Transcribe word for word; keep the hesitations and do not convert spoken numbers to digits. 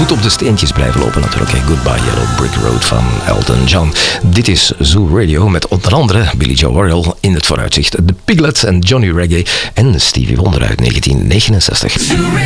goed op de steentjes blijven lopen natuurlijk. Goodbye Yellow Brick Road van Elton John. Dit is Zoo Radio met onder andere Billy Joe Arnold in het vooruitzicht. The Piglets en Johnny Reggae en Stevie Wonder uit negentien negenenzestig.